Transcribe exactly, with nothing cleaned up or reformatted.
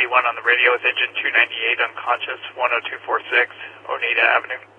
one on the radio with engine two ninety-eight unconscious, one oh two four six, Oneida Avenue.